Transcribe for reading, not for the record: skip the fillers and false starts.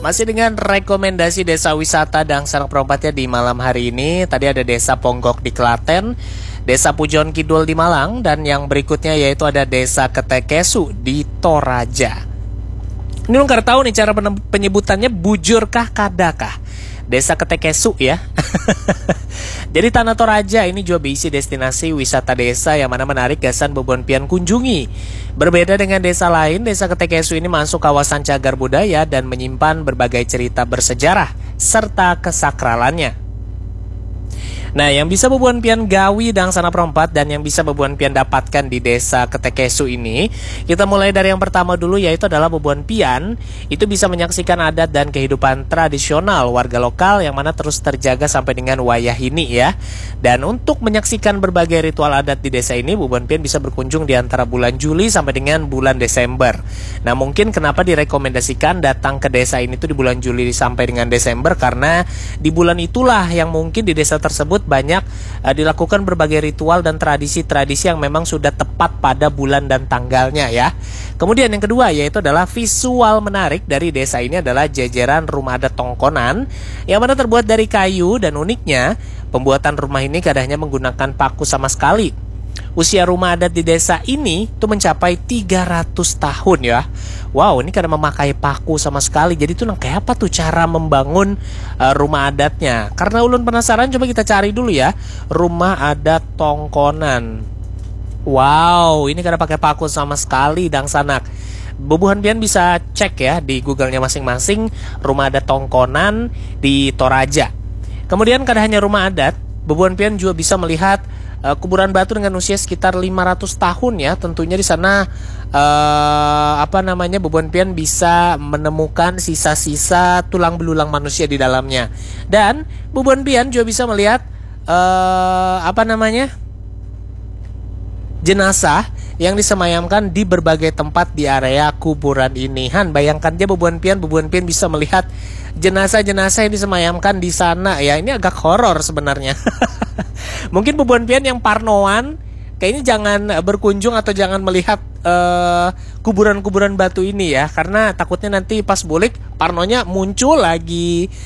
Masih dengan rekomendasi desa wisata Dangsang Perempatnya di malam hari ini. Tadi ada desa Ponggok di Klaten, desa Pujon Kidul di Malang, dan yang berikutnya yaitu ada desa Ketekesu di Toraja. Ini lu nggak tahu nih cara penyebutannya, bujurkah kadakah? Desa Ketekesu ya. Jadi Tanah Toraja ini juga berisi destinasi wisata desa yang mana menarik gasan bebon pian kunjungi. Berbeda dengan desa lain, desa Ketekesu ini masuk kawasan cagar budaya dan menyimpan berbagai cerita bersejarah serta kesakralannya. Nah, yang bisa bebuan pian gawi Dangsana Perempat dan yang bisa bebuan pian dapatkan di desa Ketekesu ini, kita mulai dari yang pertama dulu, yaitu adalah bebuan pian itu bisa menyaksikan adat dan kehidupan tradisional warga lokal yang mana terus terjaga sampai dengan wayah ini ya. Dan untuk menyaksikan berbagai ritual adat di desa ini, bebuan pian bisa berkunjung di antara bulan Juli sampai dengan bulan Desember. Nah, mungkin kenapa direkomendasikan datang ke desa ini tuh di bulan Juli sampai dengan Desember, karena di bulan itulah yang mungkin di desa tersebut banyak dilakukan berbagai ritual dan tradisi-tradisi yang memang sudah tepat pada bulan dan tanggalnya ya. Kemudian yang kedua yaitu adalah visual menarik dari desa ini adalah jajaran rumah adat tongkonan yang mana terbuat dari kayu, dan uniknya pembuatan rumah ini kadangnya menggunakan paku sama sekali. Usia rumah adat di desa ini tuh mencapai 300 tahun ya. Wow, ini karena memakai paku sama sekali. Jadi tuh kayak apa tuh cara membangun rumah adatnya? Karena ulun penasaran, coba kita cari dulu ya. Rumah adat tongkonan. Wow, ini karena pakai paku sama sekali Dangsanak. Bebuhan pian bisa cek ya di Google-nya masing-masing rumah adat tongkonan di Toraja. Kemudian kada hanya rumah adat, bebuhan pian juga bisa melihat kuburan batu dengan usia sekitar 500 tahun ya. Tentunya di sana bebuan pian bisa menemukan sisa-sisa tulang belulang manusia di dalamnya. Dan bebuan pian juga bisa melihat jenazah yang disemayamkan di berbagai tempat di area kuburan ini. Han, bayangkan dia bebuan pian bisa melihat jenazah-jenazah yang disemayamkan di sana ya. Ini agak horor sebenarnya. Mungkin bebuan pian yang parnoan kayaknya jangan berkunjung atau jangan melihat kuburan-kuburan batu ini ya, karena takutnya nanti pas bulik parnonya muncul lagi.